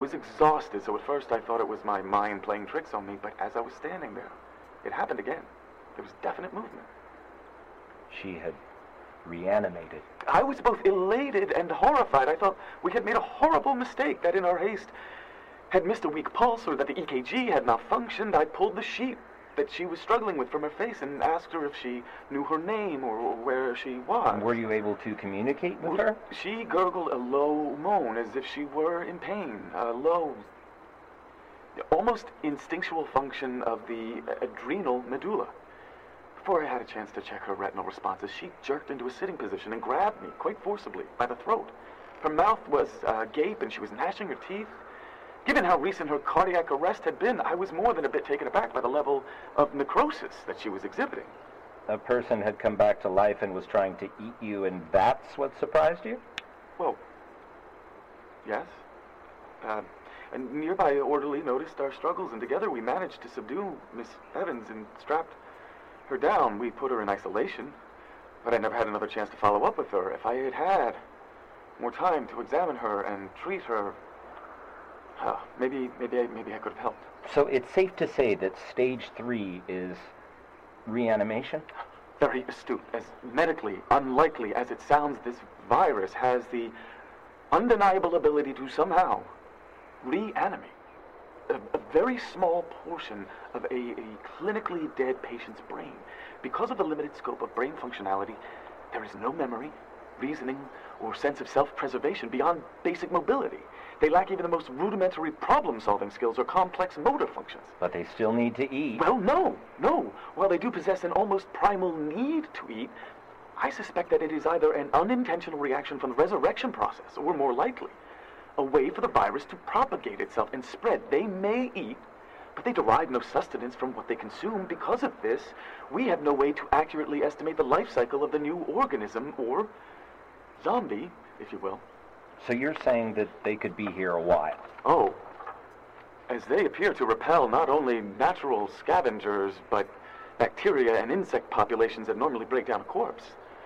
was exhausted, so at first I thought it was my mind playing tricks on me, but as I was standing there, it happened again. There was definite movement. She had reanimated. I was both elated and horrified. I thought we had made a horrible mistake, that in our haste had missed a weak pulse, or that the EKG had malfunctioned. I pulled the sheet that she was struggling with from her face and asked her if she knew her name or where she was. And were you able to communicate with her? She gurgled a low moan as if she were in pain. A low, almost instinctual function of the adrenal medulla. Before I had a chance to check her retinal responses, she jerked into a sitting position and grabbed me quite forcibly by the throat. Her mouth was agape and she was gnashing her teeth. Given how recent her cardiac arrest had been, I was more than a bit taken aback by the level of necrosis that she was exhibiting. A person had come back to life and was trying to eat you, and that's what surprised you? Well, yes. A nearby orderly noticed our struggles, and together we managed to subdue Miss Evans and strapped her down. We put her in isolation, but I never had another chance to follow up with her. If I had had more time to examine her and treat her, maybe I could have helped. So it's safe to say that stage 3 is reanimation? Very astute. As medically unlikely as it sounds, this virus has the undeniable ability to somehow reanimate a very small portion of a clinically dead patient's brain. Because of the limited scope of brain functionality, there is no memory, reasoning, or sense of self-preservation beyond basic mobility. They lack even the most rudimentary problem-solving skills or complex motor functions. But they still need to eat. Well, no. While they do possess an almost primal need to eat, I suspect that it is either an unintentional reaction from the resurrection process, or more likely, a way for the virus to propagate itself and spread. They may eat, but they derive no sustenance from what they consume. Because of this, we have no way to accurately estimate the life cycle of the new organism, or zombie, if you will. So you're saying that they could be here a while? Oh, as they appear to repel not only natural scavengers, but bacteria and insect populations that normally break down a corpse.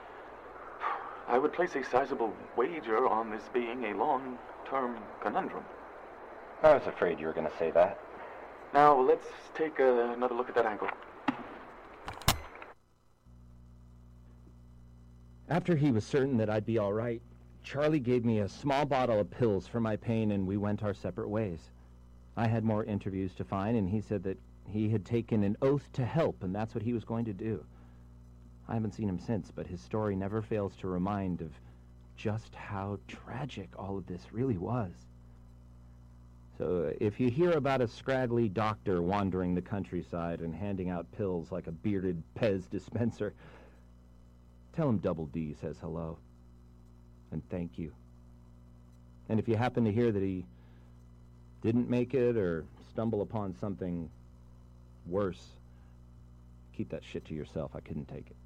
I would place a sizable wager on this being a long-term conundrum. I was afraid you were going to say that. Now, let's take another look at that ankle. After he was certain that I'd be all right, Charlie gave me a small bottle of pills for my pain, and we went our separate ways. I had more interviews to find, and he said that he had taken an oath to help, and that's what he was going to do. I haven't seen him since, but his story never fails to remind of just how tragic all of this really was. So if you hear about a scraggly doctor wandering the countryside and handing out pills like a bearded Pez dispenser, tell him Double D says hello. And thank you. And if you happen to hear that he didn't make it or stumble upon something worse, keep that shit to yourself. I couldn't take it.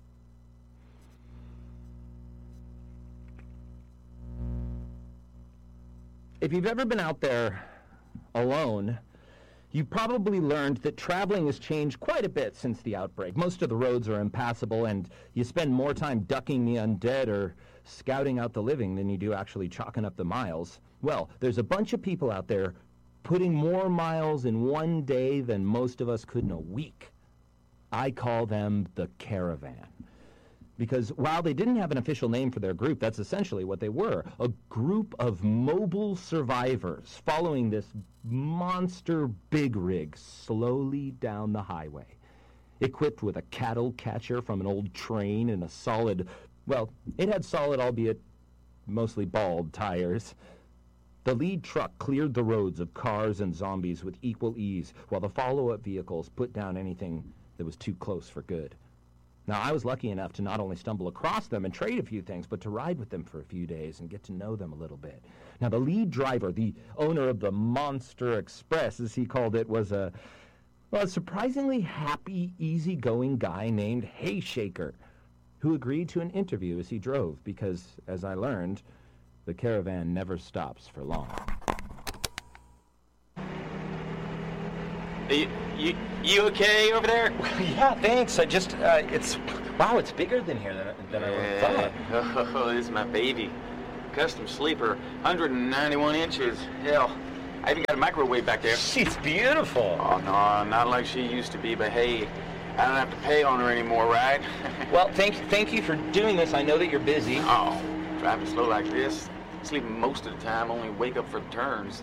If you've ever been out there alone, you probably learned that traveling has changed quite a bit since the outbreak. Most of the roads are impassable, and you spend more time ducking the undead or scouting out the living than you do actually chalking up the miles. Well, there's a bunch of people out there putting more miles in one day than most of us could in a week. I call them the Caravan. Because while they didn't have an official name for their group, that's essentially what they were. A group of mobile survivors following this monster big rig slowly down the highway. Equipped with a cattle catcher from an old train and a solid, well, it had solid, albeit mostly bald, tires. The lead truck cleared the roads of cars and zombies with equal ease, while the follow-up vehicles put down anything that was too close for good. Now, I was lucky enough to not only stumble across them and trade a few things, but to ride with them for a few days and get to know them a little bit. Now, the lead driver, the owner of the Monster Express, as he called it, was a surprisingly happy, easygoing guy named Hayshaker, who agreed to an interview as he drove because, as I learned, the Caravan never stops for long. You okay over there? Well, yeah, thanks. I just, it's bigger than here than I would have thought. Oh, this is my baby. Custom sleeper, 191 inches. Hell, I even got a microwave back there. She's beautiful. Oh, no, not like she used to be, but hey, I don't have to pay on her anymore, right? Well, thank you for doing this. I know that you're busy. Oh, driving slow like this, sleeping most of the time, only wake up for the turns.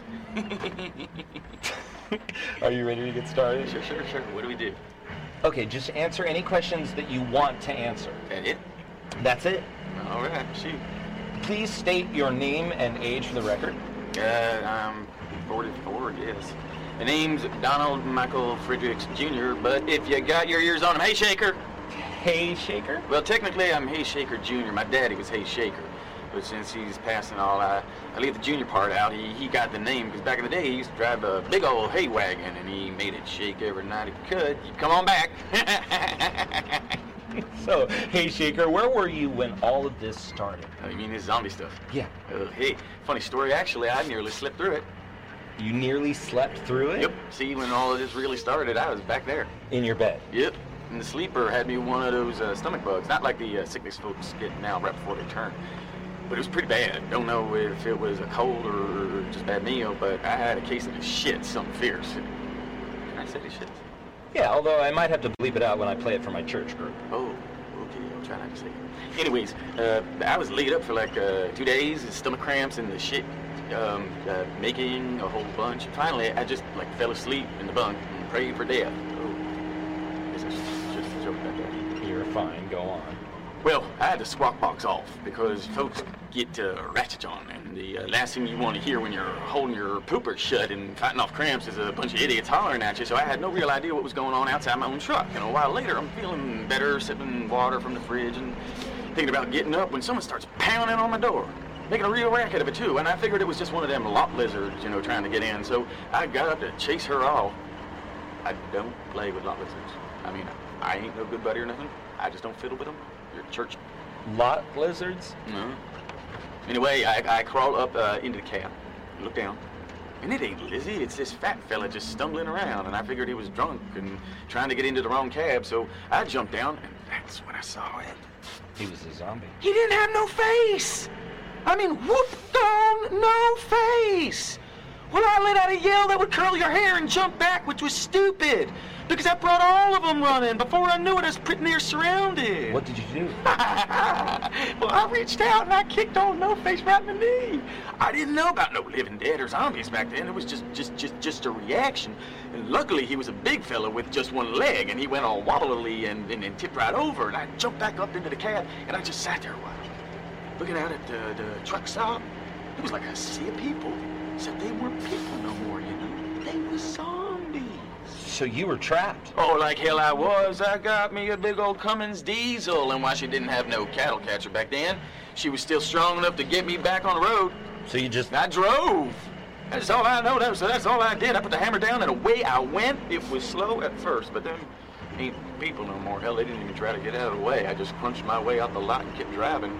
Are you ready to get started? Sure. What do we do? Okay, just answer any questions that you want to answer. That it? That's it. All right, shoot. Please state your name and age for the record. I'm 44, yes. The name's Donald Michael Fredericks Jr., but if you got your ears on him, hey, Shaker. Hey, Shaker? Well, technically, I'm Hay Shaker Jr. My daddy was Hay Shaker. But since he's passing all, I leave the junior part out. He got the name, because back in the day, he used to drive a big old hay wagon, and he made it shake every night he could. You come on back. So, hey, Shaker, where were you when all of this started? Oh, you mean this zombie stuff? Yeah. Hey, funny story, actually, I nearly slipped through it. You nearly slept through it? Yep. See, when all of this really started, I was back there. In your bed? Yep. And the sleeper had me one of those stomach bugs. Not like the sickness folks get now right before they turn. But it was pretty bad. Don't know if it was a cold or just bad meal, but I had a case of the shit, something fierce. Can I say the shit? Yeah, although I might have to bleep it out when I play it for my church group. Oh, okay. I'll try not to say it. Anyways, I was laid up for like 2 days, stomach cramps and the shit, making a whole bunch. Finally, I just like fell asleep in the bunk and prayed for death. Oh, this is just a joke back there. You're fine. Go on. Well, I had the squawk box off because folks get ratchet on, and the last thing you want to hear when you're holding your pooper shut and fighting off cramps is a bunch of idiots hollering at you, so I had no real idea what was going on outside my own truck. And a while later, I'm feeling better, sipping water from the fridge and thinking about getting up when someone starts pounding on my door, making a real racket of it, too, and I figured it was just one of them lot lizards, you know, trying to get in, so I got up to chase her off. I don't play with lot lizards. I mean, I ain't no good buddy or nothing. I just don't fiddle with them. Your church. Lot lizards? No. Anyway, I crawl up into the cab, look down, and it ain't Lizzie, it's this fat fella just stumbling around, and I figured he was drunk and trying to get into the wrong cab, so I jumped down, and that's when I saw it. He was a zombie. He didn't have no face! I mean, whooped on no face! Well, I let out a yell that would curl your hair and jump back, which was stupid, because I brought all of them running. Before I knew it, I was pretty near surrounded. What did you do? Well, I reached out and I kicked old No-Face right in the knee. I didn't know about no living dead or zombies back then. It was just a reaction. And luckily, he was a big fella with just one leg, and he went all wobbly and tipped right over. And I jumped back up into the cab, and I just sat there a while, looking out at the truck stop. It was like a sea of people. Except they weren't people no more, you know. They were zombies. So you were trapped? Oh, like hell I was. I got me a big old Cummins diesel, and while she didn't have no cattle catcher back then, she was still strong enough to get me back on the road. So you just... I drove. That's all I know, so that's all I did. I put the hammer down, and away I went. It was slow at first, but then ain't people no more. Hell, they didn't even try to get out of the way. I just crunched my way out the lot and kept driving.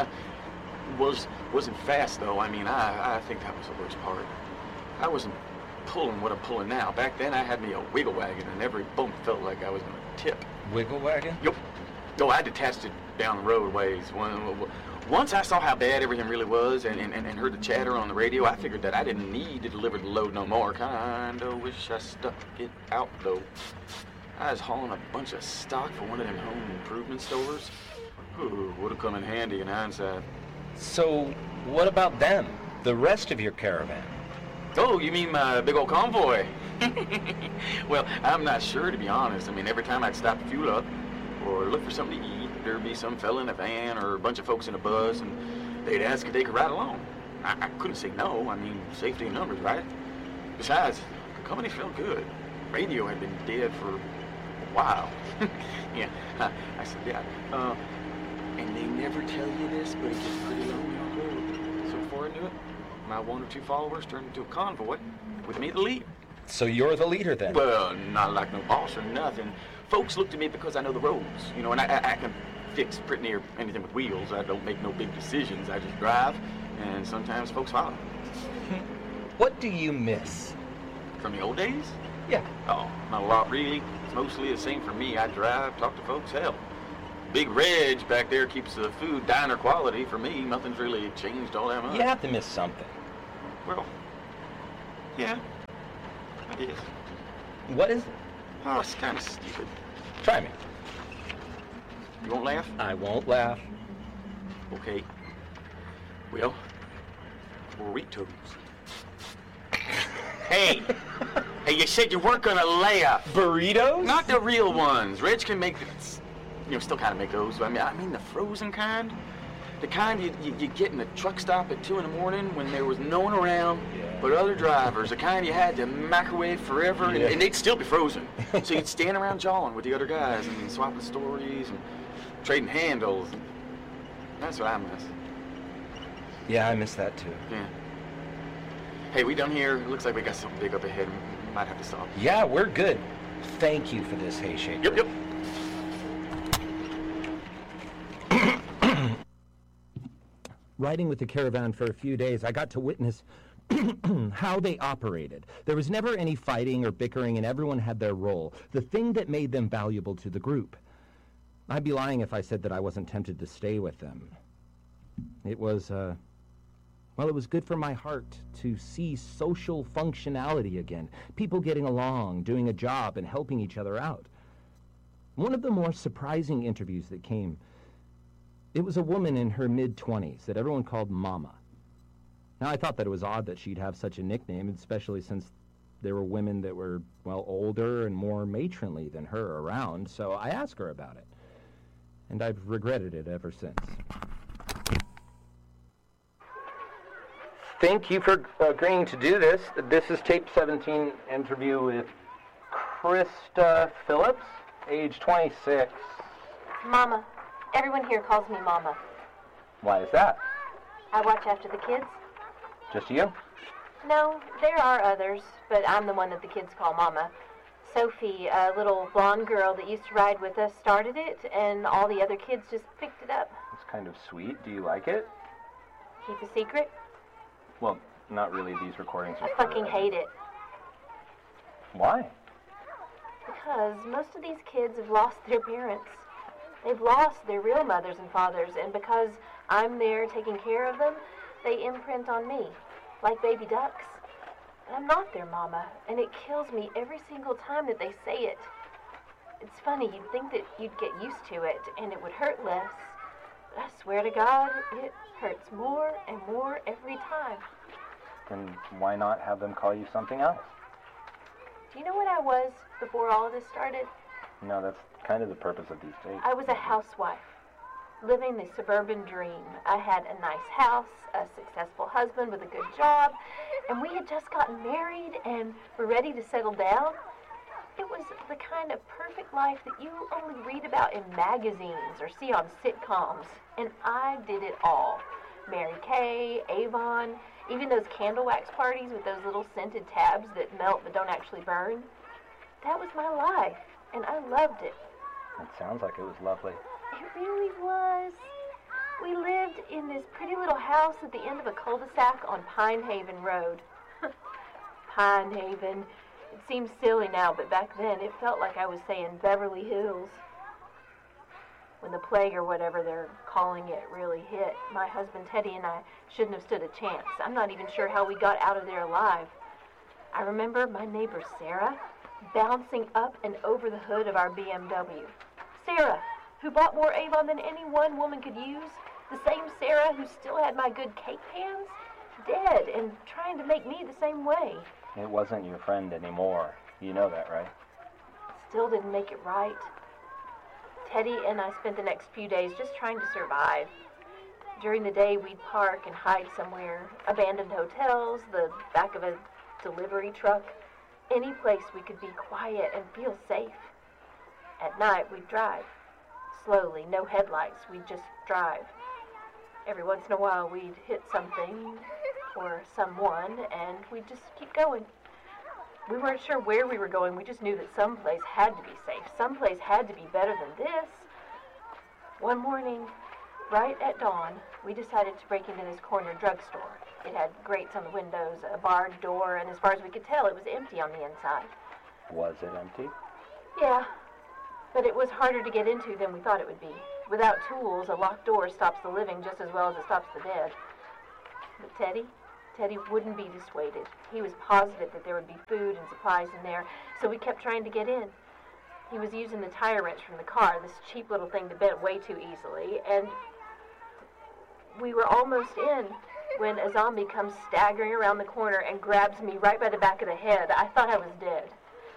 Wasn't fast, though. I mean, I think that was the worst part. I wasn't pulling what I'm pulling now. Back then, I had me a wiggle wagon, and every bump felt like I was going to tip. Wiggle wagon? Yup. No, I detached it down the roadways. Once I saw how bad everything really was and heard the chatter on the radio, I figured that I didn't need to deliver the load no more. Kinda wish I stuck it out, though. I was hauling a bunch of stock for one of them home improvement stores. Ooh, would have come in handy in hindsight. So, what about them? The rest of your caravan? Oh, you mean my big old convoy? Well, I'm not sure, to be honest. I mean, every time I'd stop to fuel up or look for something to eat, there'd be some fella in a van or a bunch of folks in a bus, and they'd ask if they could ride along. I couldn't say no. I mean, safety in numbers, right? Besides, the company felt good. Radio had been dead for a while. Yeah, I said, yeah. And they never tell you this, but it gets pretty lonely on the road. So before I knew it, my 1 or 2 followers turned into a convoy with me the lead. So you're the leader then? Well, not like no boss or nothing. Folks look to me because I know the roads, you know, and I can fix pretty near anything with wheels. I don't make no big decisions. I just drive, and sometimes folks follow. What do you miss? From the old days? Yeah. Oh, not a lot, really. It's mostly the same for me. I drive, talk to folks, hell. Big Reg back there keeps the food diner quality. For me, nothing's really changed all that much. You have to miss something. Well, Yeah, it is. What is it? Oh, it's kind of stupid. Try me. You won't laugh? I won't laugh. Okay. Well, burritos. Hey! Hey, you said you weren't gonna laugh. Burritos? Not the real ones. Reg can make, still kind of make those. I mean the frozen kind. The kind you get in a truck stop at 2 in the morning when there was no one around but other drivers. The kind you had to microwave forever, and they'd still be frozen. So you'd stand around jawing with the other guys and swapping stories and trading handles. That's what I miss. Yeah, I miss that too. Yeah. Hey, we done here? It looks like we got something big up ahead. We might have to stop. Yeah, we're good. Thank you for this, Hay Shaker. Yep. Riding with the caravan for a few days, I got to witness how they operated. There was never any fighting or bickering, and everyone had their role, the thing that made them valuable to the group. I'd be lying if I said that I wasn't tempted to stay with them. It was, it was good for my heart to see social functionality again, people getting along, doing a job, and helping each other out. One of the more surprising interviews that came, it was a woman in her mid-20s that everyone called Mama. Now, I thought that it was odd that she'd have such a nickname, especially since there were women that were, older and more matronly than her around, so I asked her about it. And I've regretted it ever since. Thank you for agreeing to do this. This is tape 17 interview with Krista Phillips, age 26. Mama. Everyone here calls me Mama. Why is that? I watch after the kids. Just you? No, there are others, but I'm the one that the kids call Mama. Sophie, a little blonde girl that used to ride with us, started it, and all the other kids just picked it up. It's kind of sweet. Do you like it? Keep a secret? Well, not really. These recordings are I fucking hate it. Why? Because most of these kids have lost their parents. They've lost their real mothers and fathers, and because I'm there taking care of them, they imprint on me, like baby ducks. And I'm not their mama, and it kills me every single time that they say it. It's funny, you'd think that you'd get used to it, and it would hurt less. But I swear to God, it hurts more and more every time. Then why not have them call you something else? Do you know what I was before all of this started? No, that's kind of the purpose of these tapes. I was a housewife, living the suburban dream. I had a nice house, a successful husband with a good job, and we had just gotten married and were ready to settle down. It was the kind of perfect life that you only read about in magazines or see on sitcoms, and I did it all. Mary Kay, Avon, even those candle wax parties with those little scented tabs that melt but don't actually burn. That was my life, and I loved it. It sounds like it was lovely. It really was. We lived in this pretty little house at the end of a cul-de-sac on Pine Haven Road. Pine Haven. It seems silly now, but back then it felt like I was saying Beverly Hills. When the plague or whatever they're calling it really hit, my husband Teddy and I shouldn't have stood a chance. I'm not even sure how we got out of there alive. I remember my neighbor Sarah bouncing up and over the hood of our BMW. Sarah, who bought more Avon than any one woman could use. The same Sarah who still had my good cake pans. Dead and trying to make me the same way. It wasn't your friend anymore. You know that, right? Still didn't make it right. Teddy and I spent the next few days just trying to survive. During the day, we'd park and hide somewhere. Abandoned hotels, the back of a delivery truck. Any place we could be quiet and feel safe. At night, we'd drive. Slowly, no headlights, we'd just drive. Every once in a while, we'd hit something or someone, and we'd just keep going. We weren't sure where we were going. We just knew that someplace had to be safe. Someplace had to be better than this. One morning, right at dawn, we decided to break into this corner drugstore. It had grates on the windows, a barred door, and as far as we could tell, it was empty on the inside. Was it empty? Yeah, but it was harder to get into than we thought it would be. Without tools, a locked door stops the living just as well as it stops the dead. But Teddy wouldn't be dissuaded. He was positive that there would be food and supplies in there, so we kept trying to get in. He was using the tire wrench from the car, this cheap little thing that bent way too easily, and we were almost in when a zombie comes staggering around the corner and grabs me right by the back of the head. I thought I was dead.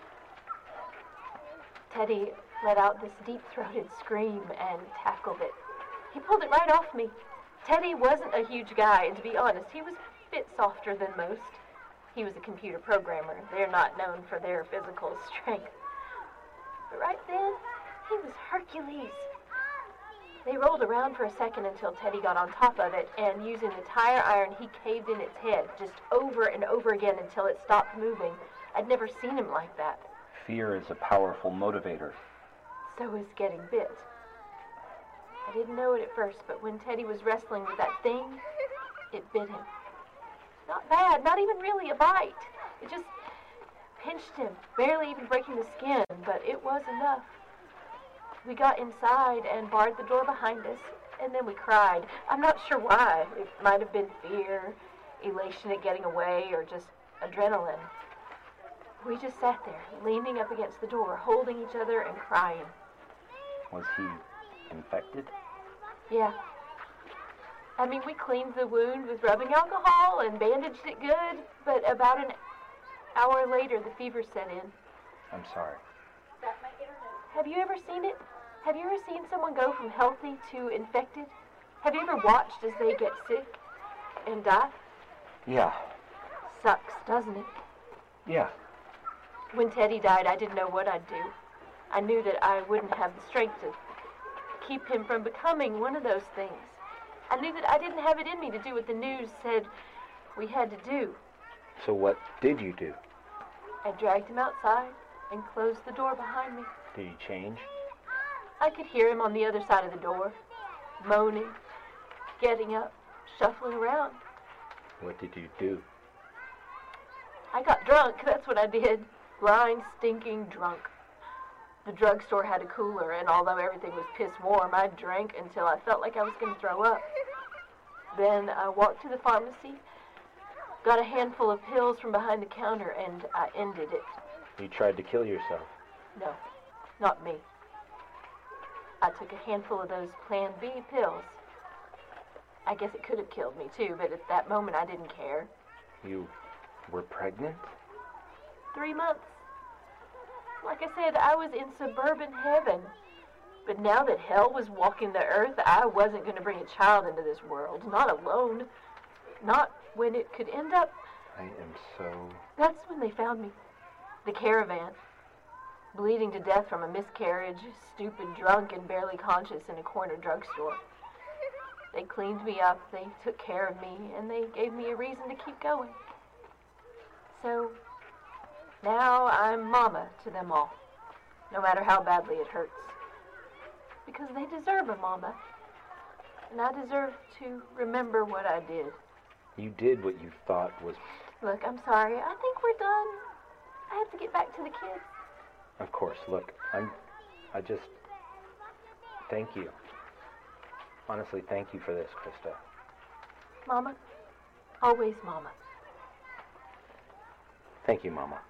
Teddy let out this deep-throated scream and tackled it. He pulled it right off me. Teddy wasn't a huge guy, and to be honest, he was a bit softer than most. He was a computer programmer. They're not known for their physical strength. But right then, he was Hercules. They rolled around for a second until Teddy got on top of it, and using the tire iron, he caved in its head just over and over again until it stopped moving. I'd never seen him like that. Fear is a powerful motivator. So is getting bit. I didn't know it at first, but when Teddy was wrestling with that thing, it bit him. Not bad, not even really a bite. It just pinched him, barely even breaking the skin, but it was enough. We got inside and barred the door behind us, and then we cried. I'm not sure why. It might have been fear, elation at getting away, or just adrenaline. We just sat there, leaning up against the door, holding each other and crying. Was he infected? Yeah. I mean, we cleaned the wound with rubbing alcohol and bandaged it good, but about an hour later, the fever set in. I'm sorry. Have you ever seen it? Have you ever seen someone go from healthy to infected? Have you ever watched as they get sick and die? Yeah. Sucks, doesn't it? Yeah. When Teddy died, I didn't know what I'd do. I knew that I wouldn't have the strength to keep him from becoming one of those things. I knew that I didn't have it in me to do what the news said we had to do. So what did you do? I dragged him outside and closed the door behind me. Did he change? I could hear him on the other side of the door, moaning, getting up, shuffling around. What did you do? I got drunk, that's what I did. Blind, stinking drunk. The drugstore had a cooler, and although everything was piss warm, I drank until I felt like I was going to throw up. Then I walked to the pharmacy, got a handful of pills from behind the counter, and I ended it. You tried to kill yourself? No, not me. I took a handful of those Plan B pills. I guess it could have killed me too, but at that moment I didn't care. You were pregnant? 3 months. Like I said, I was in suburban heaven. But now that hell was walking the earth, I wasn't going to bring a child into this world. Not alone. Not when it could end up. I am so... That's when they found me. The caravan. Bleeding to death from a miscarriage, stupid, drunk, and barely conscious in a corner drugstore. They cleaned me up, they took care of me, and they gave me a reason to keep going. So, now I'm mama to them all, no matter how badly it hurts. Because they deserve a mama, and I deserve to remember what I did. You did what you thought was... Look, I'm sorry, I think we're done. I have to get back to the kids. Of course, look, I just... Thank you. Honestly, thank you for this, Krista. Mama, always Mama. Thank you, Mama.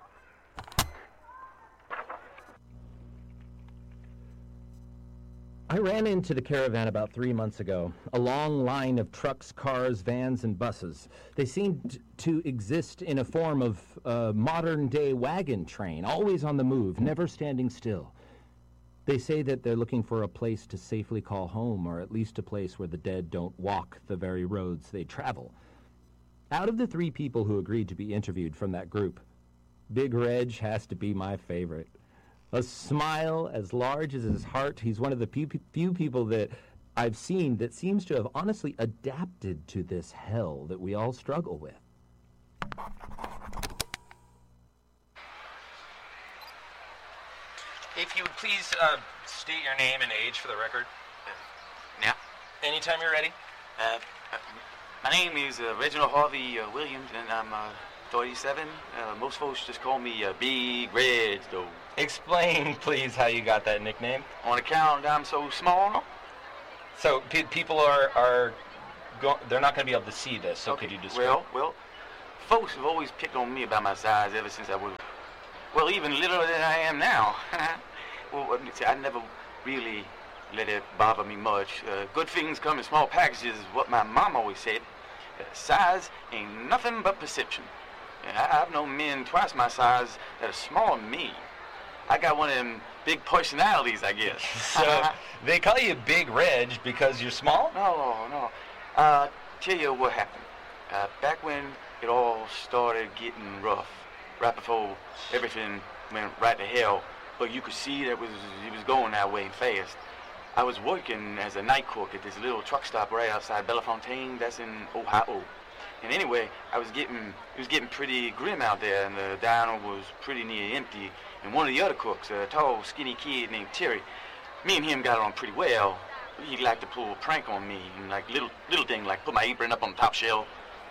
I ran into the caravan about 3 months ago. A long line of trucks, cars, vans, and buses. They seemed to exist in a form of a modern-day wagon train, always on the move, never standing still. They say that they're looking for a place to safely call home, or at least a place where the dead don't walk the very roads they travel. Out of the 3 people who agreed to be interviewed from that group, Big Reg has to be my favorite. A smile as large as his heart. He's one of the few people that I've seen that seems to have honestly adapted to this hell that we all struggle with. If you would please state your name and age for the record. Now? Anytime you're ready. My name is Reginald Harvey Williams, and I'm 37. Most folks just call me Big Reg, though. Explain, please, how you got that nickname. On account I'm so small. So people are they're not going to be able to see this. So okay. Could you describe? Well, folks have always picked on me about my size ever since I was, well, even littler than I am now. Well, see, I never really let it bother me much. Good things come in small packages is what my mom always said. Size ain't nothing but perception. And I've known men twice my size that are smaller than me. I got one of them big personalities, I guess. So they call you Big Reg because you're small? No. Tell you what happened. Back when it all started getting rough, right before everything went right to hell, but you could see that it was going that way fast. I was working as a night cook at this little truck stop right outside Bellefontaine, that's in Ohio. And anyway, it was getting pretty grim out there, and the diner was pretty near empty. And one of the other cooks, a tall, skinny kid named Terry, me and him got on pretty well. He'd like to pull a prank on me, and like little thing, like put my apron up on the top shelf,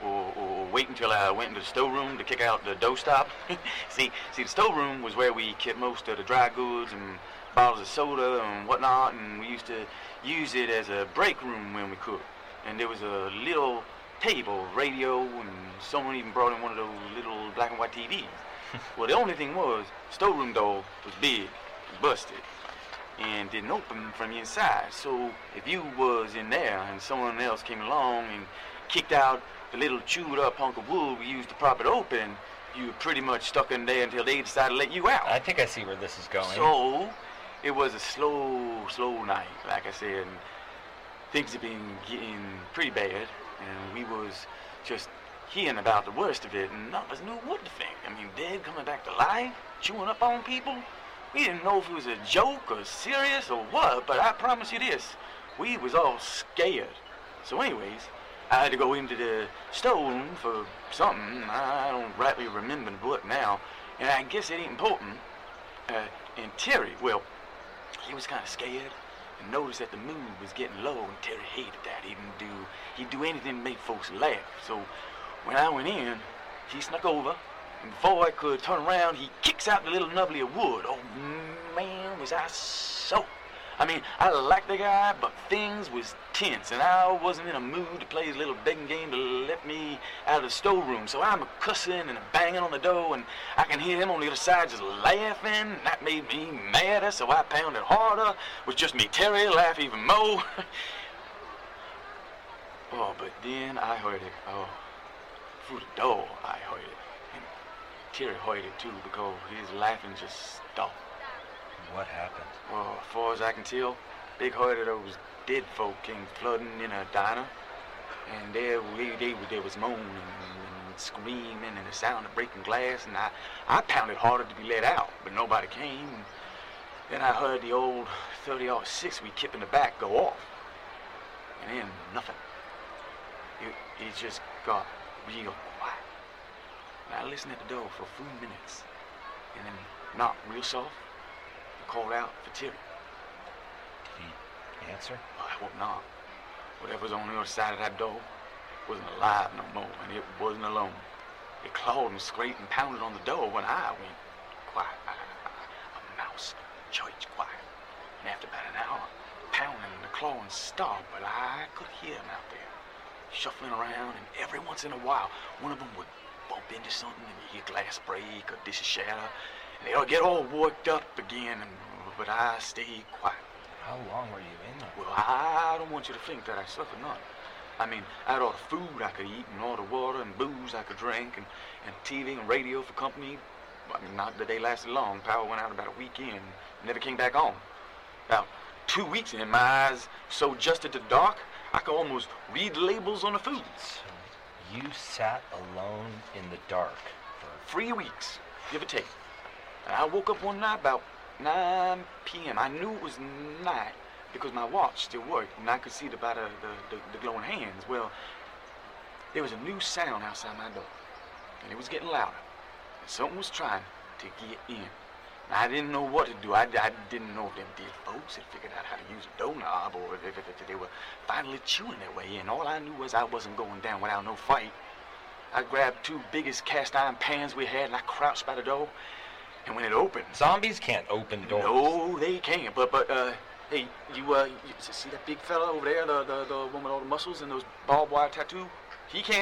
or wait until I went into the storeroom to kick out the dough stop. see, the storeroom was where we kept most of the dry goods and bottles of soda and whatnot, and we used to use it as a break room when we cooked. And there was a little table, radio, and someone even brought in one of those little black and white TVs. Well, the only thing was, the storeroom door was big and busted and didn't open from the inside. So if you was in there and someone else came along and kicked out the little chewed up hunk of wood we used to prop it open, you were pretty much stuck in there until they decided to let you out. I think I see where this is going. So it was a slow night, like I said, and things had been getting pretty bad, and we was just hearing about the worst of it, and none of us knew what to think. I mean, dead coming back to life, chewing up on people. We didn't know if it was a joke or serious or what, but I promise you this, we was all scared. So anyways, I had to go into the storeroom for something. I don't rightly remember what now, and I guess it ain't important. And Terry, well, he was kind of scared and noticed that the mood was getting low, and Terry hated that. He'd do anything to make folks laugh. So when I went in, he snuck over, and before I could turn around, he kicks out the little nubbly of wood. Oh, man, was I so... I mean, I liked the guy, but things was tense, and I wasn't in a mood to play his little begging game to let me out of the storeroom. So I'm a cussing and a banging on the door, and I can hear him on the other side just laughing, and that made me madder, so I pounded harder, with just me Terry laugh even more. Oh, but then I heard it. Oh, through the door I heard it. And Terry heard it too, because his laughing just stopped. What happened? Well, as far as I can tell, big herd of those dead folk came flooding in a diner, and there was moaning and screaming and the sound of breaking glass, and I pounded harder to be let out, but nobody came. Then I heard the old 30-06 we kept in the back go off, and then nothing. It just got real quiet. And I listened at the door for a few minutes, and then knocked real soft. Called out for Terry. Did he answer? Well, I hope not. Whatever's on the other side of that door wasn't alive no more, and it wasn't alone. It clawed and scraped and pounded on the door when I went quiet. A mouse, church quiet. And after about an hour, pounding and the clawing stopped, but I could hear him out there, shuffling around, and every once in a while, one of them would bump into something, and you hear glass break or dishes shatter. And they'll get all worked up again, but I stayed quiet. How long were you in there? Well, I don't want you to think that I suffered none. I mean, I had all the food I could eat, and all the water and booze I could drink, and TV and radio for company. I mean, not that they lasted long. Power went out about a week in, and never came back on. About 2 weeks in, my eyes so adjusted to dark, I could almost read the labels on the foods. So you sat alone in the dark for 3 weeks, give or take. And I woke up one night about 9 p.m. I knew it was night because my watch still worked, and I could see the glowing hands. Well, there was a new sound outside my door, and it was getting louder. And something was trying to get in. And I didn't know what to do. I didn't know if them dead folks had figured out how to use a doorknob, or if they were finally chewing their way in. All I knew was I wasn't going down without no fight. I grabbed 2 biggest cast iron pans we had, and I crouched by the door. And when it opened... Zombies can't open doors. No, they can't. But hey, you see that big fella over there, the one with all the muscles and those barbed wire tattoo? He can.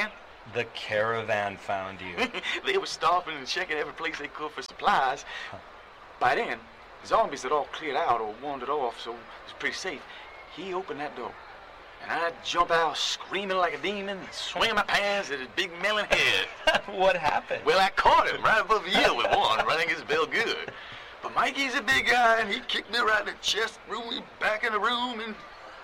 The caravan found you. They were stopping and checking every place they could for supplies. By then, the zombies had all cleared out or wandered off, so it was pretty safe. He opened that door, and I jump out screaming like a demon and swinging my pants at his big melon head. What happened? Well, I caught him right above the ear with one, running his bell good. But Mikey's a big guy, and he kicked me right in the chest, threw me back in the room, and...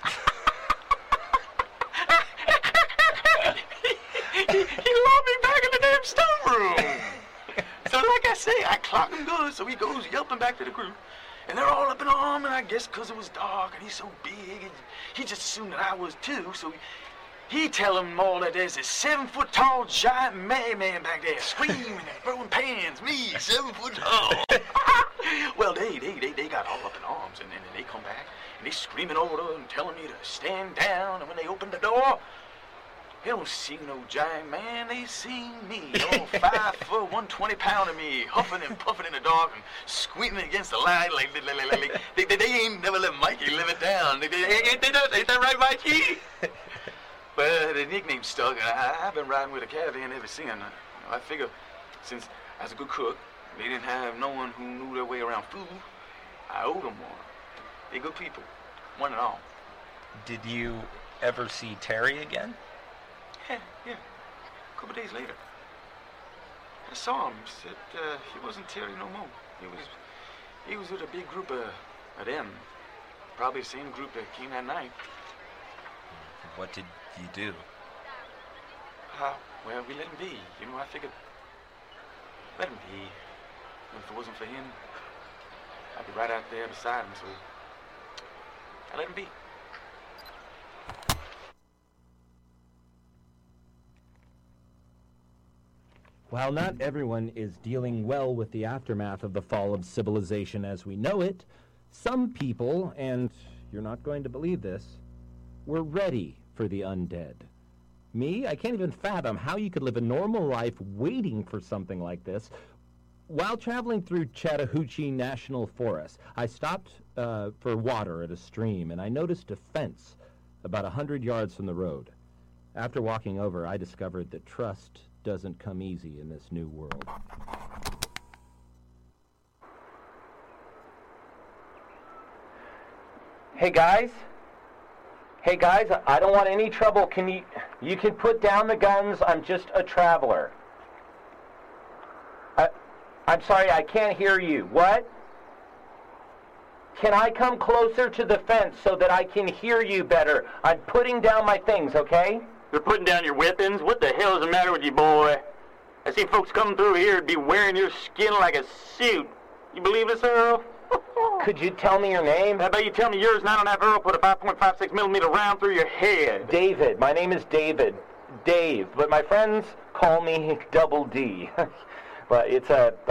he locked me back in the damn storeroom. So like I say, I clocked him good, so he goes yelping back to the group. And they're all up in arms, and I guess because it was dark, and he's so big, and he just assumed that I was too, so he tell them all that there's this 7-foot-tall giant man back there screaming and throwing pans. Me, 7 foot tall. Well, they got all up in arms, and then they come back, and they screaming order and telling me to stand down, and when they opened the door, they don't see no giant man, they see me, all 5 foot, 120 pound of me, huffing and puffing in the dark and squeaking against the light like they ain't never let Mikey live it down. Ain't that right, Mikey? But the nickname stuck, and I've been riding with a caravan ever since. I figure since I was a good cook, they didn't have no one who knew their way around food, I owed them one. They're good people, one and all. Did you ever see Terry again? Yeah. A couple days later. I saw him. Said he wasn't Terry no more. He was with a big group of them. Probably the same group that came that night. What did you do? Well, we let him be. You know, I figured, let him be. If it wasn't for him, I'd be right out there beside him, so I let him be. While not everyone is dealing well with the aftermath of the fall of civilization as we know it, some people, and you're not going to believe this, were ready for the undead. Me, I can't even fathom how you could live a normal life waiting for something like this. While traveling through Chattahoochee National Forest, I stopped for water at a stream, and I noticed a fence about 100 yards from the road. After walking over, I discovered that trust doesn't come easy in this new world. Hey guys, I don't want any trouble. You can put down the guns. I'm just a traveler. I'm sorry, I can't hear you. What? Can I come closer to the fence so that I can hear you better? I'm putting down my things, okay? You're putting down your weapons? What the hell is the matter with you, boy? I see folks coming through here would be wearing your skin like a suit. You believe this, Earl? Could you tell me your name? How about you tell me yours, and I don't have Earl put a 5.56 millimeter round through your head? David. My name is David. Dave. But my friends call me Double D. But it's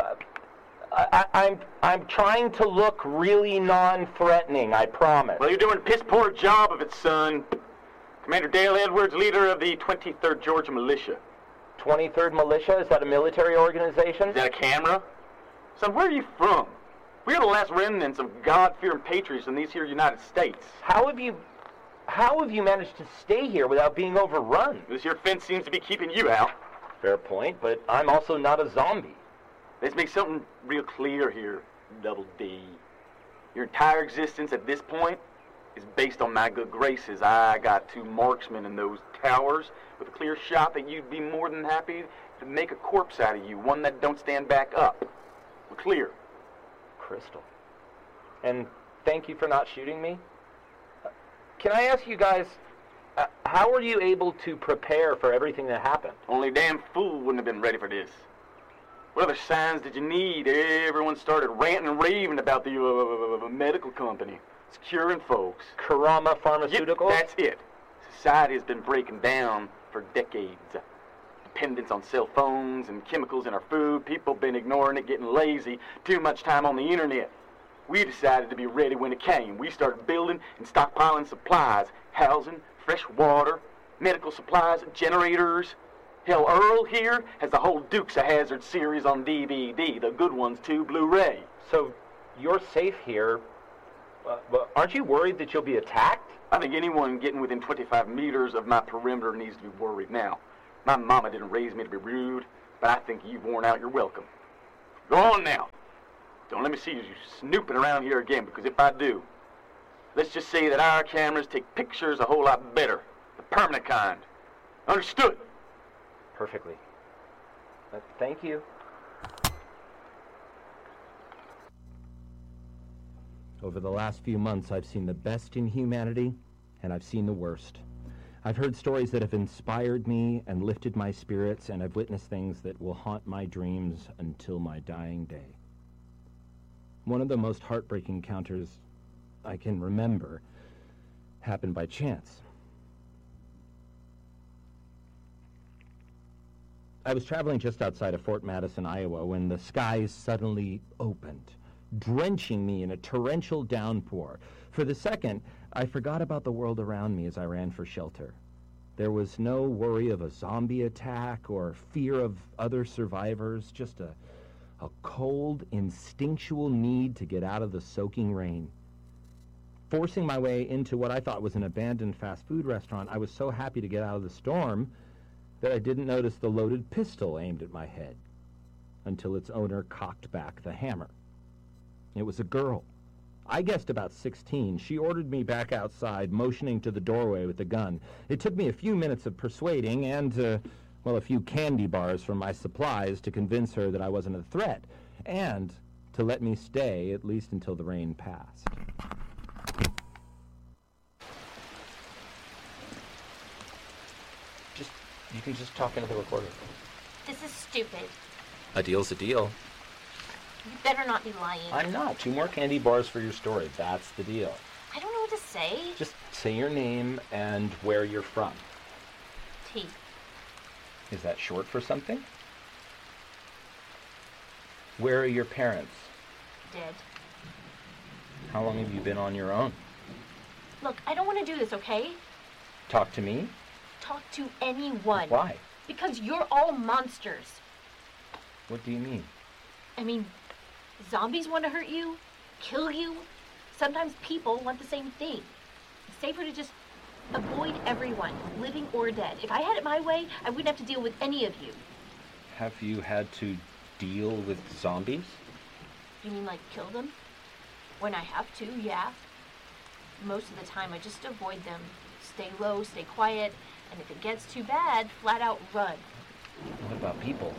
I'm trying to look really non-threatening, I promise. Well, you're doing a piss-poor job of it, son. Commander Dale Edwards, leader of the 23rd Georgia Militia. 23rd Militia? Is that a military organization? Is that a camera? Son, where are you from? We're the last remnants of God-fearing patriots in these here United States. How have you managed to stay here without being overrun? This here fence seems to be keeping you out. Fair point, but I'm also not a zombie. Let's make something real clear here, Double D. Your entire existence at this point is based on my good graces. I got 2 marksmen in those towers with a clear shot that you'd be more than happy to make a corpse out of you, one that don't stand back up. We're clear. Crystal. And thank you for not shooting me. Can I ask you guys, how were you able to prepare for everything that happened? Only a damn fool wouldn't have been ready for this. What other signs did you need? Everyone started ranting and raving about the medical company. It's curing folks. Karama Pharmaceuticals? Yeah, that's it. Society has been breaking down for decades. Dependence on cell phones and chemicals in our food. People been ignoring it, getting lazy. Too much time on the internet. We decided to be ready when it came. We started building and stockpiling supplies. Housing, fresh water, medical supplies, generators. Hell, Earl here has the whole Dukes of Hazzard series on DVD. The good ones, too, Blu-ray. So, you're safe here. But aren't you worried that you'll be attacked? I think anyone getting within 25 meters of my perimeter needs to be worried now. My mama didn't raise me to be rude, but I think you've worn out your welcome. Go on now. Don't let me see you snooping around here again, because if I do, let's just say that our cameras take pictures a whole lot better. The permanent kind. Understood? Perfectly. Thank you. Over the last few months, I've seen the best in humanity, and I've seen the worst. I've heard stories that have inspired me and lifted my spirits, and I've witnessed things that will haunt my dreams until my dying day. One of the most heartbreaking encounters I can remember happened by chance. I was traveling just outside of Fort Madison, Iowa, when the skies suddenly opened, drenching me in a torrential downpour. For the second, I forgot about the world around me as I ran for shelter. There was no worry of a zombie attack or fear of other survivors, just a cold, instinctual need to get out of the soaking rain. Forcing my way into what I thought was an abandoned fast food restaurant, I was so happy to get out of the storm that I didn't notice the loaded pistol aimed at my head until its owner cocked back the hammer. It was a girl. I guessed about 16. She ordered me back outside, motioning to the doorway with the gun. It took me a few minutes of persuading and, a few candy bars from my supplies to convince her that I wasn't a threat, and to let me stay at least until the rain passed. You can just talk into the recorder. This is stupid. A deal's a deal. You better not be lying. I'm not. 2 more candy bars for your story. That's the deal. I don't know what to say. Just say your name and where you're from. T. Is that short for something? Where are your parents? Dead. How long have you been on your own? Look, I don't want to do this, okay? Talk to me? Talk to anyone. Why? Because you're all monsters. What do you mean? I mean, zombies want to hurt you, kill you. Sometimes people want the same thing. It's safer to just avoid everyone, living or dead. If I had it my way, I wouldn't have to deal with any of you. Have you had to deal with zombies? You mean like kill them? When I have to, yeah. Most of the time I just avoid them. Stay low, stay quiet, and if it gets too bad, flat out run. What about people?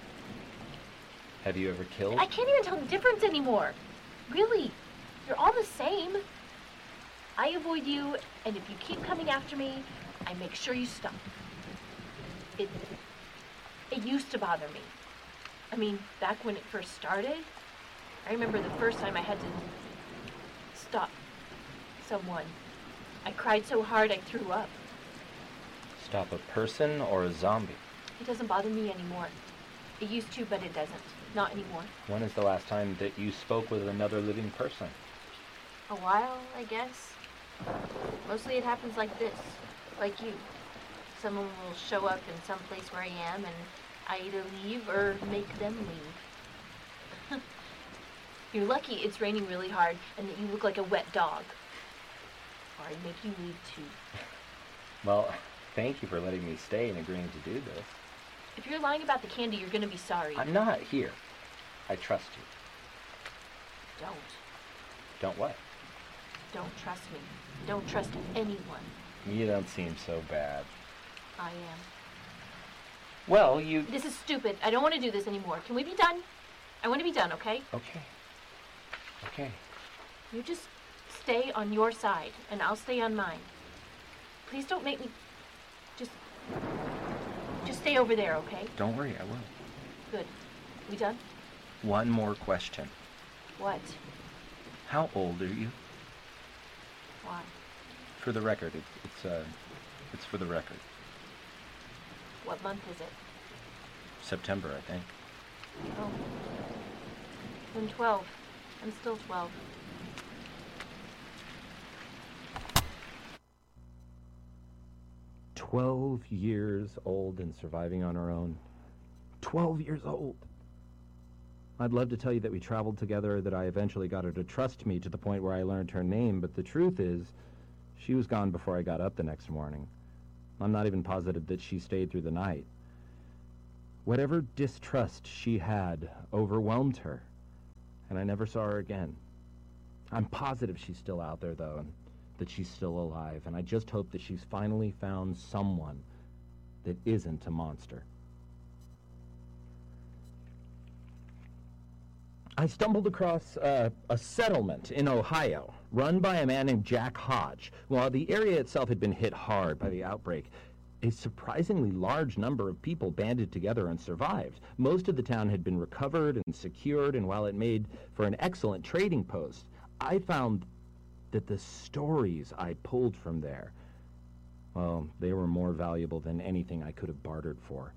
Have you ever killed? I can't even tell the difference anymore. Really, you're all the same. I avoid you, and if you keep coming after me, I make sure you stop. It used to bother me. I mean, back when it first started, I remember the first time I had to stop someone. I cried so hard I threw up. Stop a person or a zombie? It doesn't bother me anymore. It used to, but it doesn't. Not anymore. When is the last time that you spoke with another living person? A while, I guess. Mostly it happens like this, like you. Someone will show up in some place where I am, and I either leave or make them leave. You're lucky it's raining really hard and that you look like a wet dog. Or I'd make you leave too. Well, thank you for letting me stay and agreeing to do this. If you're lying about the candy, you're gonna be sorry. I'm not here. I trust you. Don't. Don't what? Don't trust me. Don't trust anyone. You don't seem so bad. I am. Well, This is stupid. I don't want to do this anymore. Can we be done? I want to be done, okay? Okay. You just stay on your side, and I'll stay on mine. Please don't make me... Just stay over there, okay? Don't worry, I will. Good. We done? One more question. What? How old are you? Why? For the record, it's for the record. What month is it? September, I think. Oh. I'm 12. I'm still 12. "12 years old and surviving on our own. 12 years old. I'd love to tell you that we traveled together, that I eventually got her to trust me to the point where I learned her name, but the truth is, she was gone before I got up the next morning. I'm not even positive that she stayed through the night. Whatever distrust she had overwhelmed her, and I never saw her again. I'm positive she's still out there, though, and that she's still alive, and I just hope that she's finally found someone that isn't a monster. I stumbled across a settlement in Ohio, run by a man named Jack Hodge. While the area itself had been hit hard by the outbreak, a surprisingly large number of people banded together and survived. Most of the town had been recovered and secured, and while it made for an excellent trading post, I found that the stories I pulled from there, well, they were more valuable than anything I could have bartered for.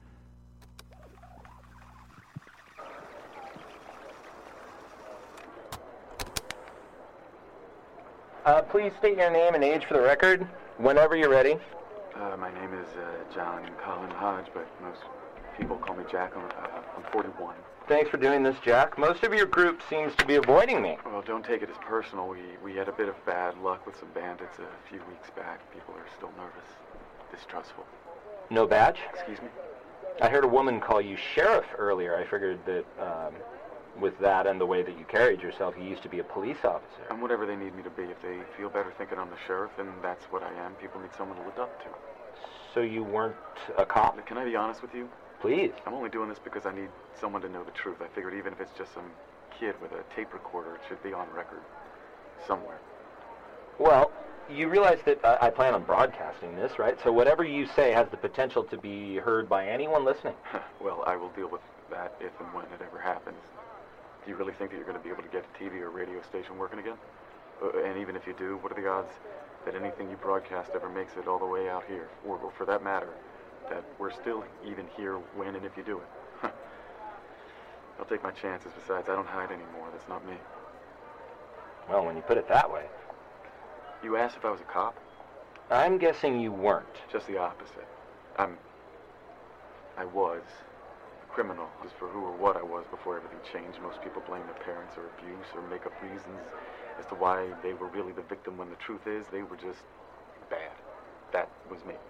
Please state your name and age for the record, whenever you're ready. My name is John Colin Hodge, but most people call me Jack. I'm 41. Thanks for doing this, Jack. Most of your group seems to be avoiding me. Well, don't take it as personal. We had a bit of bad luck with some bandits a few weeks back. People are still nervous, distrustful. No badge? Excuse me? I heard a woman call you sheriff earlier. I figured that with that and the way that you carried yourself, you used to be a police officer. I'm whatever they need me to be. If they feel better thinking I'm the sheriff, then that's what I am. People need someone to look up to. So you weren't a cop? Can I be honest with you? Please. I'm only doing this because I need someone to know the truth. I figured even if it's just some kid with a tape recorder, it should be on record somewhere. Well, you realize that I plan on broadcasting this, right? So whatever you say has the potential to be heard by anyone listening. Well, I will deal with that if and when it ever happens. Do you really think that you're going to be able to get a TV or radio station working again? And even if you do, what are the odds that anything you broadcast ever makes it all the way out here? Or for that matter, that we're still even here when and if you do it? I'll take my chances. Besides, I don't hide anymore. That's not me. Well, when you put it that way. You asked if I was a cop? I'm guessing you weren't. Just the opposite. I was a criminal, just for who or what I was before everything changed. Most people blame their parents or abuse or make up reasons as to why they were really the victim when the truth is they were just bad. That was me.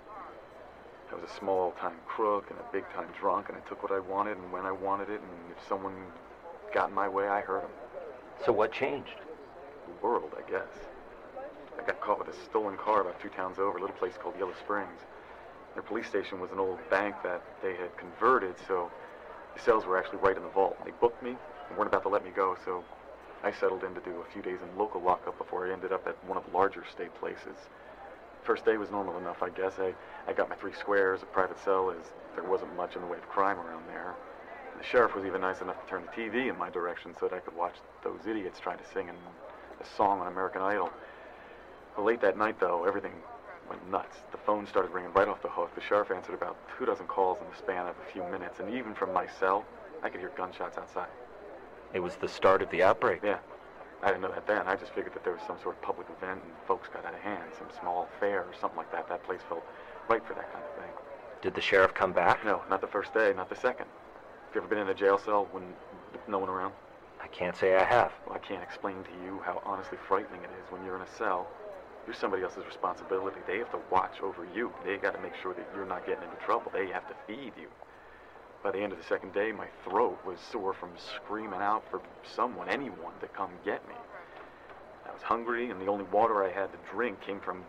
I was a small-time crook and a big-time drunk, and I took what I wanted and when I wanted it, and if someone got in my way, I hurt them. So what changed? The world, I guess. I got caught with a stolen car about 2 towns over, a little place called Yellow Springs. Their police station was an old bank that they had converted, so the cells were actually right in the vault. They booked me and weren't about to let me go, so I settled in to do a few days in local lockup before I ended up at one of the larger state places. First day was normal enough, I guess. I got my 3 squares, a private cell, as there wasn't much in the way of crime around there. And the sheriff was even nice enough to turn the TV in my direction so that I could watch those idiots trying to sing a song on American Idol. Well, late that night, though, everything went nuts. The phone started ringing right off the hook. The sheriff answered about 24 calls in the span of a few minutes, and even from my cell, I could hear gunshots outside. It was the start of the outbreak. Yeah. I didn't know that then. I just figured that there was some sort of public event and folks got out of hand, some small fair or something like that. That place felt right for that kind of thing. Did the sheriff come back? No, not the first day, not the second. Have you ever been in a jail cell with no one around? I can't say I have. Well, I can't explain to you how honestly frightening it is when you're in a cell. You're somebody else's responsibility. They have to watch over you. They got to make sure that you're not getting into trouble. They have to feed you. By the end of the second day, my throat was sore from screaming out for someone, anyone, to come get me. I was hungry, and the only water I had to drink came from,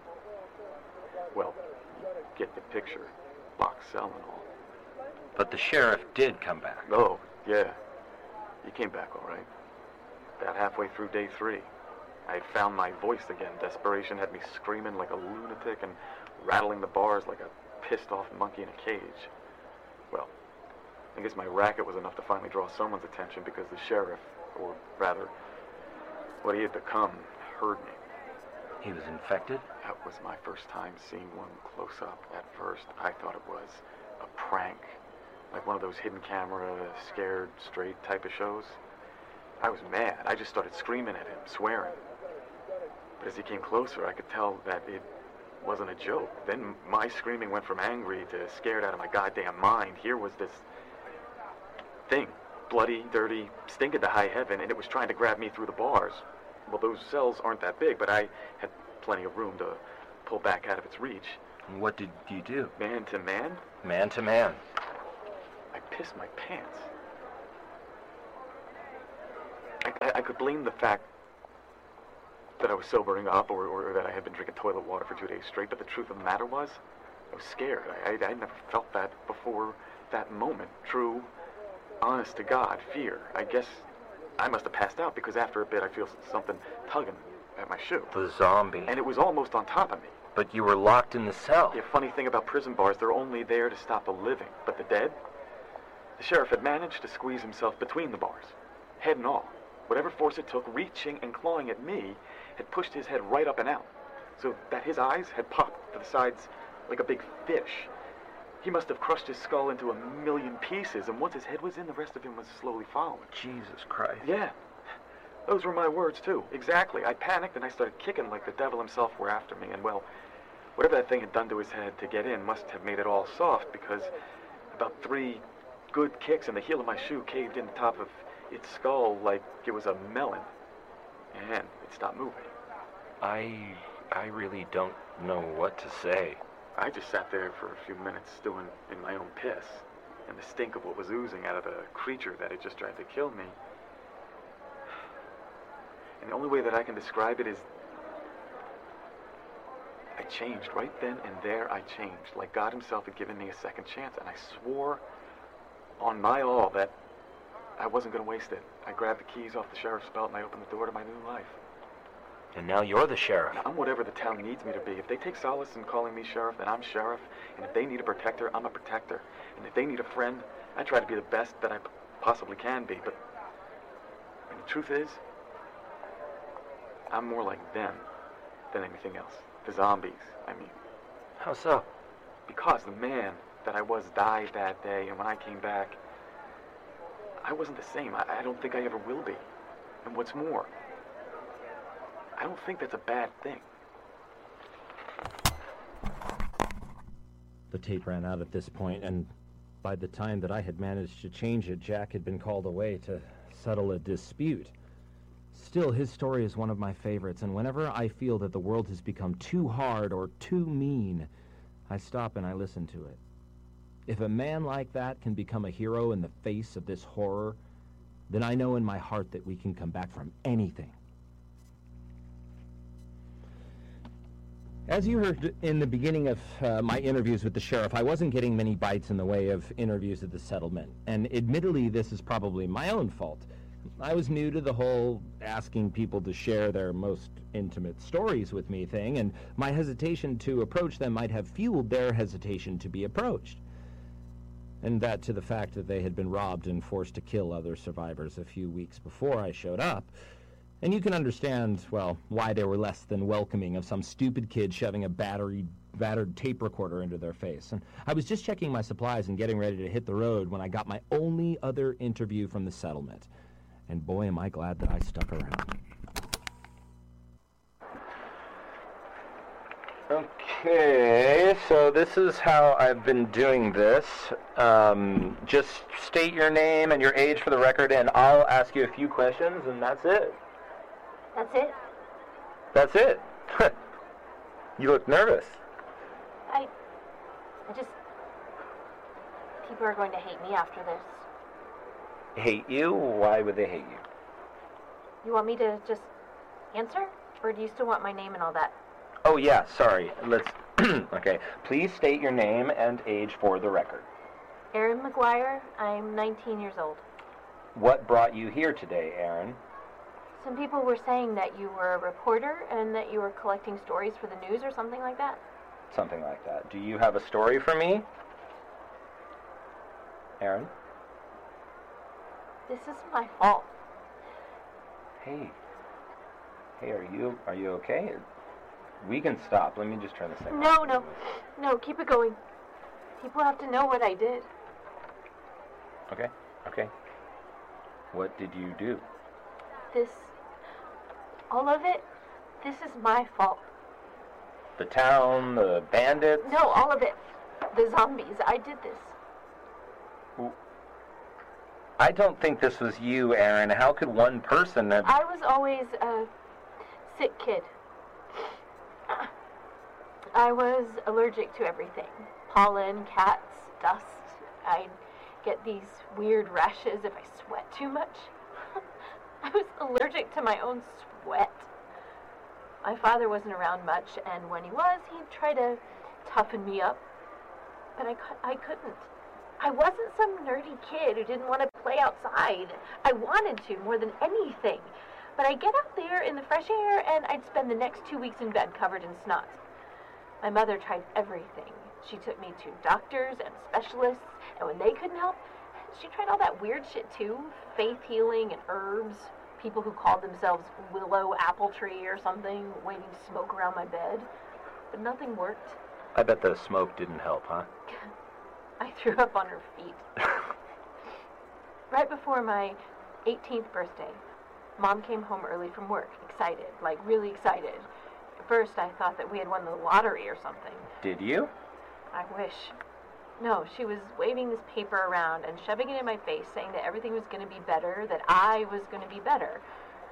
well, you get the picture, locked cell and all. But the sheriff did come back. Oh, yeah. He came back all right. About halfway through day 3. I found my voice again. Desperation had me screaming like a lunatic and rattling the bars like a pissed-off monkey in a cage. Well, I guess my racket was enough to finally draw someone's attention because the sheriff, or rather, what he had become, heard me. He was infected? That was my first time seeing one close up. At first, I thought it was a prank, like one of those hidden camera, scared straight type of shows. I was mad. I just started screaming at him, swearing. But as he came closer, I could tell that it wasn't a joke. Then my screaming went from angry to scared out of my goddamn mind. Here was this thing, bloody, dirty, stinking to high heaven, and it was trying to grab me through the bars. Well, those cells aren't that big, but I had plenty of room to pull back out of its reach. And what did you do? Man to man? Man to man. I piss my pants. I could blame the fact that I was sobering up or that I had been drinking toilet water for 2 days straight, but the truth of the matter was, I was scared. I never felt that before that moment. True, honest to God, fear. I guess I must have passed out because after a bit I feel something tugging at my shoe. The zombie. And it was almost on top of me. But you were locked in the cell. The funny thing about prison bars, they're only there to stop the living. But the dead? The sheriff had managed to squeeze himself between the bars, head and all. Whatever force it took, reaching and clawing at me, had pushed his head right up and out, so that his eyes had popped to the sides like a big fish. He must have crushed his skull into a million pieces, and once his head was in, the rest of him was slowly following. Jesus Christ. Yeah. Those were my words, too. Exactly. I panicked, and I started kicking like the devil himself were after me, and, well, whatever that thing had done to his head to get in must have made it all soft, because about 3 good kicks and the heel of my shoe caved in the top of its skull like it was a melon, and it stopped moving. I really don't know what to say. I just sat there for a few minutes stewing in my own piss, and the stink of what was oozing out of the creature that had just tried to kill me. And the only way that I can describe it is I changed. Right then and there I changed, like God himself had given me a second chance, and I swore on my all that I wasn't going to waste it. I grabbed the keys off the sheriff's belt and I opened the door to my new life. And now you're the sheriff. I'm whatever the town needs me to be. If they take solace in calling me sheriff, then I'm sheriff. And if they need a protector, I'm a protector. And if they need a friend, I try to be the best that I possibly can be. But the truth is, I'm more like them than anything else. The zombies, I mean. How so? Because the man that I was died that day, and when I came back, I wasn't the same. I don't think I ever will be. And what's more, I don't think that's a bad thing. The tape ran out at this point, and by the time that I had managed to change it, Jack had been called away to settle a dispute. Still, his story is one of my favorites, and whenever I feel that the world has become too hard or too mean, I stop and I listen to it. If a man like that can become a hero in the face of this horror, then I know in my heart that we can come back from anything. As you heard in the beginning of my interviews with the sheriff, I wasn't getting many bites in the way of interviews at the settlement. And admittedly, this is probably my own fault. I was new to the whole asking people to share their most intimate stories with me thing, and my hesitation to approach them might have fueled their hesitation to be approached. And that to the fact that they had been robbed and forced to kill other survivors a few weeks before I showed up. And you can understand, well, why they were less than welcoming of some stupid kid shoving a battered tape recorder into their face. And I was just checking my supplies and getting ready to hit the road when I got my only other interview from the settlement. And boy, am I glad that I stuck around. Okay, so this is how I've been doing this. Just state your name and your age for the record, and I'll ask you a few questions, and that's it. That's it? That's it. You look nervous. I just... People are going to hate me after this. Hate you? Why would they hate you? You want me to just answer? Or do you still want my name and all that? Oh, yeah, sorry. Let's... Okay. Please state your name and age for the record. Erin McGuire. I'm 19 years old. What brought you here today, Erin? Some people were saying that you were a reporter and that you were collecting stories for the news or something like that. Something like that. Do you have a story for me? Erin? This is my fault. Hey. Hey, are you okay? We can stop. Let me just turn this thing off. No, keep it going. People have to know what I did. Okay. What did you do? All of it, this is my fault. The town, the bandits? No, all of it. The zombies. I did this. I don't think this was you, Erin. How could one person have... I was always a sick kid. I was allergic to everything. Pollen, cats, dust. I'd get these weird rashes if I sweat too much. I was allergic to my own sweat. My father wasn't around much, and when he was, he'd try to toughen me up. But I couldn't. I wasn't some nerdy kid who didn't want to play outside. I wanted to more than anything. But I'd get out there in the fresh air, and I'd spend the next 2 weeks in bed covered in snot. My mother tried everything. She took me to doctors and specialists, and when they couldn't help, she tried all that weird shit too. Faith healing and herbs. People who called themselves Willow Apple Tree or something, waiting to smoke around my bed. But nothing worked. I bet the smoke didn't help, huh? I threw up on her feet. Right before my 18th birthday, Mom came home early from work, excited, like really excited. At first, I thought that we had won the lottery or something. Did you? I wish. No, she was waving this paper around and shoving it in my face, saying that everything was going to be better, that I was going to be better.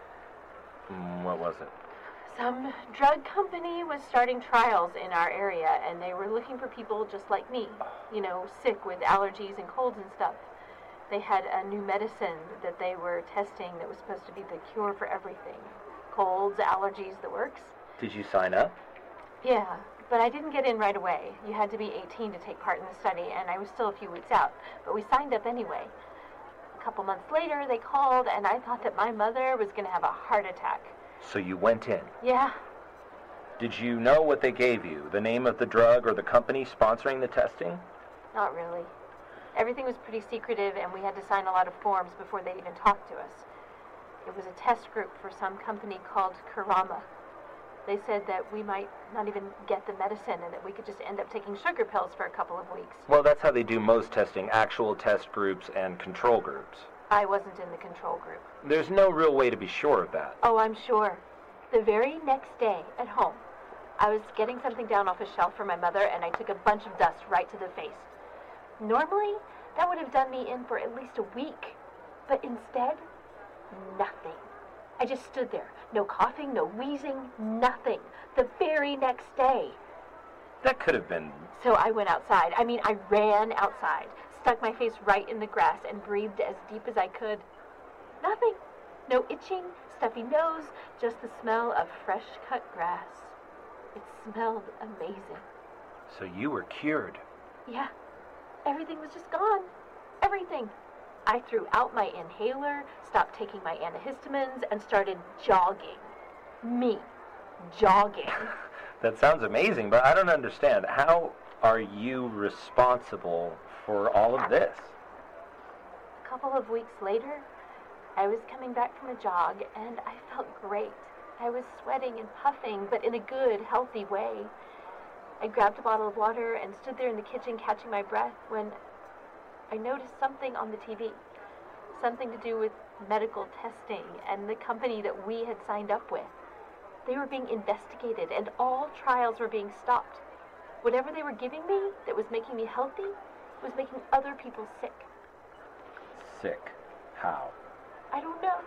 What was it? Some drug company was starting trials in our area, and they were looking for people just like me, you know, sick with allergies and colds and stuff. They had a new medicine that they were testing that was supposed to be the cure for everything. Colds, allergies, the works. Did you sign up? Yeah, but I didn't get in right away. You had to be 18 to take part in the study, and I was still a few weeks out. But we signed up anyway. A couple months later, they called, and I thought that my mother was going to have a heart attack. So you went in? Yeah. Did you know what they gave you? The name of the drug or the company sponsoring the testing? Not really. Everything was pretty secretive, and we had to sign a lot of forms before they'd even talk to us. It was a test group for some company called Karama. They said that we might not even get the medicine and that we could just end up taking sugar pills for a couple of weeks. Well, that's how they do most testing, actual test groups and control groups. I wasn't in the control group. There's no real way to be sure of that. Oh, I'm sure. The very next day at home, I was getting something down off a shelf for my mother, and I took a bunch of dust right to the face. Normally, that would have done me in for at least a week. But instead, nothing. I just stood there. No coughing, no wheezing, nothing. The very next day. That could have been... So I went outside. I ran outside, stuck my face right in the grass, and breathed as deep as I could. Nothing. No itching, stuffy nose, just the smell of fresh-cut grass. It smelled amazing. So you were cured. Yeah. Everything was just gone. Everything. I threw out my inhaler, stopped taking my antihistamines, and started jogging. Me. Jogging. That sounds amazing, but I don't understand. How are you responsible for all of this? A couple of weeks later, I was coming back from a jog, and I felt great. I was sweating and puffing, but in a good, healthy way. I grabbed a bottle of water and stood there in the kitchen catching my breath when I noticed something on the TV. Something to do with medical testing and the company that we had signed up with. They were being investigated, and all trials were being stopped. Whatever they were giving me that was making me healthy was making other people sick. Sick? How? I don't know.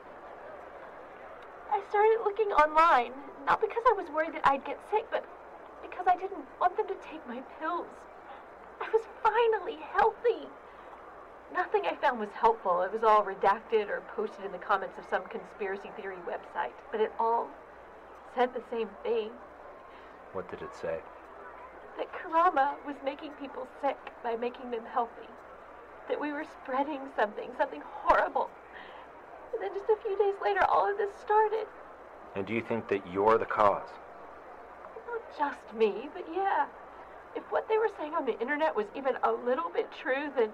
I started looking online, not because I was worried that I'd get sick, but because I didn't want them to take my pills. I was finally healthy. Nothing I found was helpful. It was all redacted or posted in the comments of some conspiracy theory website, but it all said the same thing. What did it say? That Karama was making people sick by making them healthy. That we were spreading something horrible. And then just a few days later, all of this started. And do you think that you're the cause? Not just me, but yeah. If what they were saying on the internet was even a little bit true, then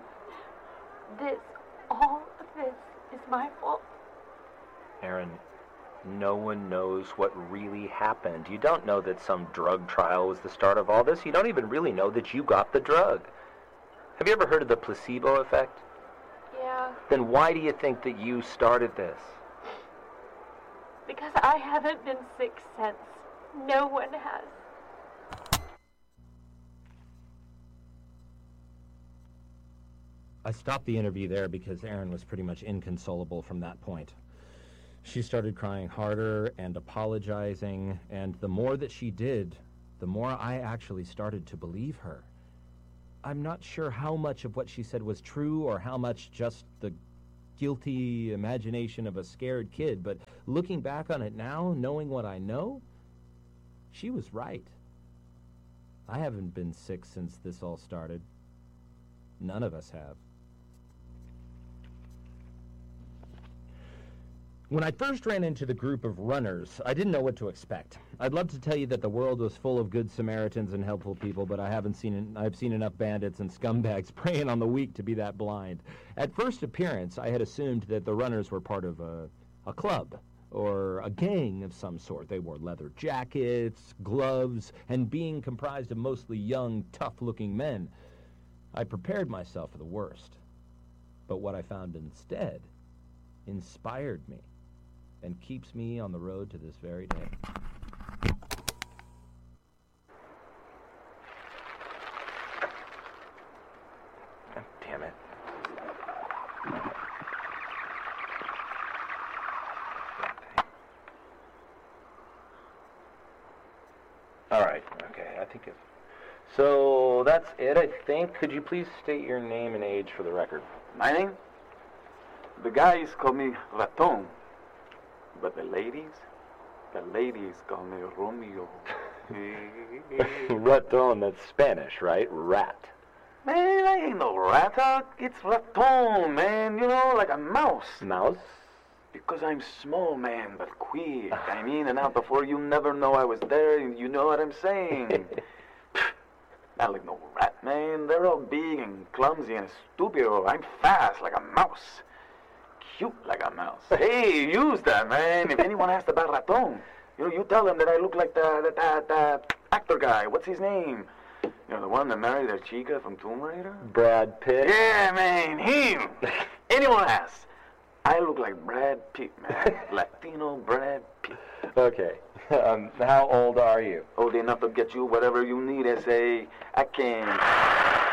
all of this is my fault. Erin, no one knows what really happened. You don't know that some drug trial was the start of all this. You don't even really know that you got the drug. Have you ever heard of the placebo effect? Yeah. Then why do you think that you started this? Because I haven't been sick since. No one has. I stopped the interview there because Erin was pretty much inconsolable from that point. She started crying harder and apologizing, and the more that she did, the more I actually started to believe her. I'm not sure how much of what she said was true or how much just the guilty imagination of a scared kid, but looking back on it now, knowing what I know, she was right. I haven't been sick since this all started. None of us have. When I first ran into the group of runners, I didn't know what to expect. I'd love to tell you that the world was full of good Samaritans and helpful people, but I've seen enough bandits and scumbags preying on the weak to be that blind. At first appearance, I had assumed that the runners were part of a club or a gang of some sort. They wore leather jackets, gloves, and being comprised of mostly young, tough-looking men, I prepared myself for the worst. But what I found instead inspired me and keeps me on the road to this very day. God damn it. All right, okay, I think it's... So, that's it, I think. Could you please state your name and age for the record? My name? The guys call me Raton. But the ladies call me Romeo. Raton, that's Spanish, right? Rat. Man, I ain't no rat. It's Raton, man. You know, like a mouse. Mouse? Because I'm small, man, but quick. I'm in and out before you never know I was there. You know what I'm saying? Not like no rat, man. They're all big and clumsy and stupid. I'm fast like a mouse. Cute like a mouse. Hey, use that, man. If anyone asks about Raton, you tell them that I look like the actor guy. What's his name? The one that married that chica from Tomb Raider? Brad Pitt? Yeah, man, him. Anyone asks, I look like Brad Pitt, man. Latino Brad Pitt. Okay. How old are you? Old enough to get you whatever you need, S.A. I can...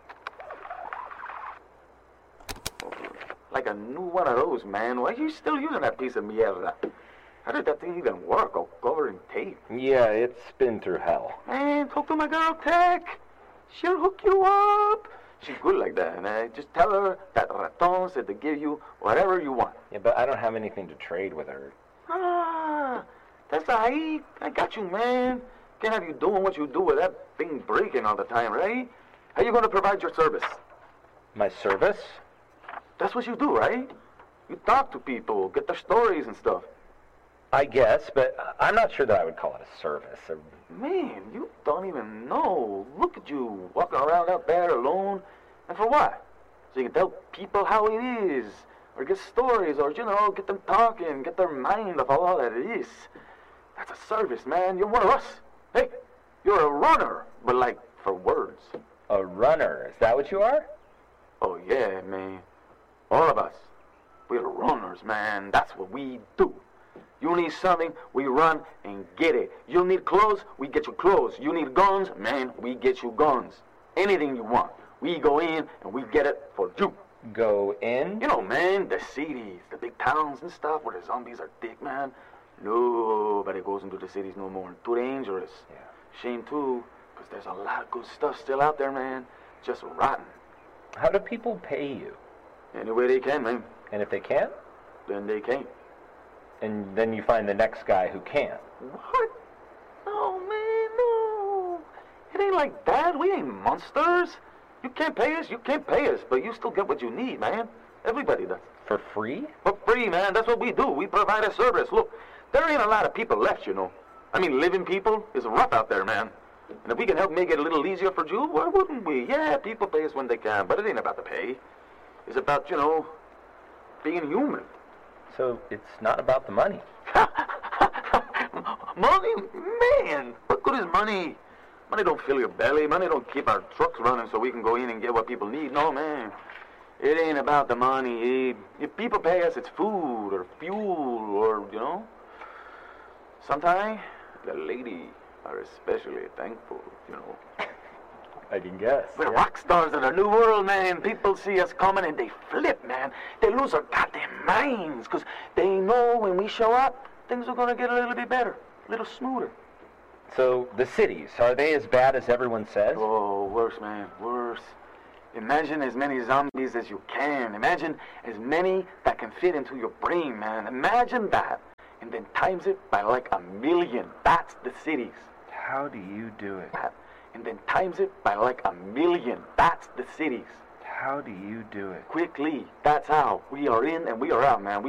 Like a new one of those, man. Why are you still using that piece of mierda? How did that thing even work? All covered in tape. Yeah, it's been through hell. Man, talk to my girl, Tech. She'll hook you up. She's good like that, man. Just tell her that Raton said to give you whatever you want. Yeah, but I don't have anything to trade with her. That's right. I got you, man. Can't have you doing what you do with that thing breaking all the time, right? How you going to provide your service? My service? That's what you do, right? You talk to people, get their stories and stuff. I guess, but I'm not sure that I would call it a service. Man, you don't even know. Look at you, walking around out there alone. And for what? So you can tell people how it is, or get stories, or, get them talking, get their mind off all that it is. That's a service, man. You're one of us. Hey, you're a runner, but like for words. A runner? Is that what you are? Oh, yeah, man. All of us. We're runners, man. That's what we do. You need something, we run and get it. You need clothes, we get you clothes. You need guns, man, we get you guns. Anything you want. We go in and we get it for you. Go in? Man, the cities, the big towns and stuff where the zombies are thick, man. Nobody goes into the cities no more. Too dangerous. Yeah. Shame, too, because there's a lot of good stuff still out there, man. Just rotten. How do people pay you? Any way they can, man. And if they can't? Then they can't. And then you find the next guy who can. What? No, man, no. It ain't like that. We ain't monsters. You can't pay us, but you still get what you need, man. Everybody does. For free? For free, man. That's what we do. We provide a service. Look, there ain't a lot of people left, I mean, living people is rough out there, man. And if we can help make it a little easier for you, why wouldn't we? Yeah, people pay us when they can, but it ain't about the pay. It's about, being human. So it's not about the money. Money? Man, what good is money? Money don't fill your belly. Money don't keep our trucks running so we can go in and get what people need. No, man. It ain't about the money. If people pay us, it's food or fuel or, Sometimes the ladies are especially thankful, I can guess. We're rock stars of the new world, man. People see us coming and they flip, man. They lose their goddamn minds because they know when we show up, things are going to get a little bit better, a little smoother. So, the cities, are they as bad as everyone says? Oh, worse, man, worse. Imagine as many zombies as you can. Imagine as many that can fit into your brain, man. Imagine that. And then times it by like 1,000,000. That's the cities. How do you do it? And then times it by like 1,000,000. That's the cities. How do you do it? Quickly. That's how. We are in and we are out, man.